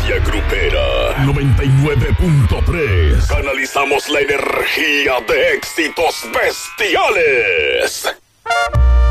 Media Grupera 99.3. Canalizamos la energía de éxitos bestiales.